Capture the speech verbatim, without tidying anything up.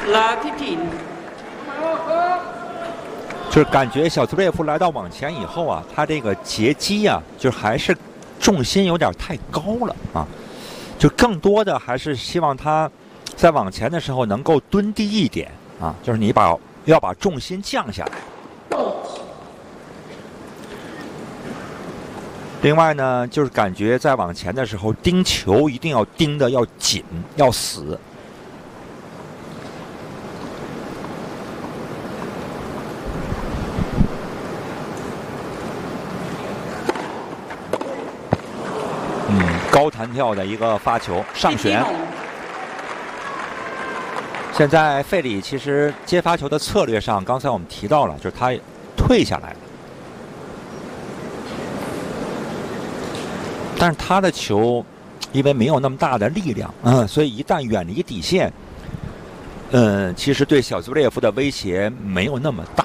Lapitin。 就是感觉小兹列夫来到网前以后啊，他这个截击啊，就是还是重心有点太高了啊，就更多的还是希望他在网前的时候能够蹲低一点啊，就是你把要把重心降下来。另外呢，就是感觉在网前的时候盯球一定要盯得要紧要死。嗯，高弹跳的一个发球上旋。现在费里其实接发球的策略上，刚才我们提到了，就是他退下来了。但是他的球，因为没有那么大的力量，嗯，所以一旦远离底线，嗯，其实对小兹列夫的威胁没有那么大。